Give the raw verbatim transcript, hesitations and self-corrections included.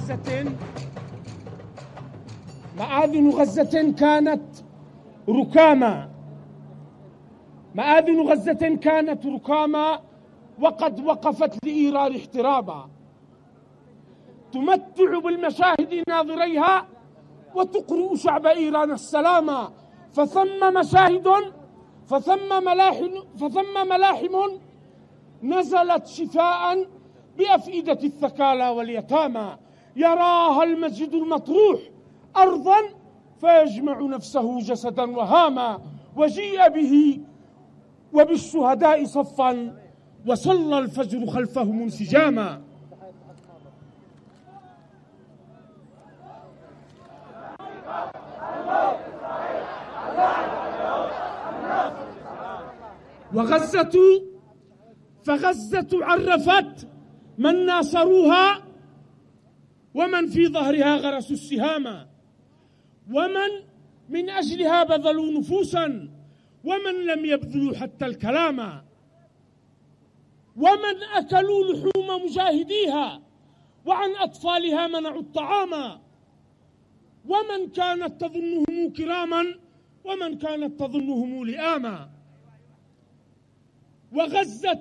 غزة مآذن غزة كانت ركاما مآذن غزة كانت ركاما وقد وقفت لإيران احترابا، تمتع بالمشاهد ناظريها وتقرئ شعب إيران السلاما. فثم مشاهد فثم ملاحم فثم ملاحم نزلت شفاء بأفئدة الثكالى واليتامى، يراها المسجد المطروح أرضا فيجمع نفسه جسدا وهاما، وجيء به وبالشهداء صفا وصلى الفجر خلفهم انسجاما. وغزة فغزة عرفت من ناصروها ومن في ظهرها غرسوا السهام، ومن من أجلها بذلوا نفوسا ومن لم يبذلوا حتى الكلام، ومن أكلوا لحوم مجاهديها وعن أطفالها منعوا الطعام، ومن كانت تظنهم كراما ومن كانت تظنهم لئاما. وغزة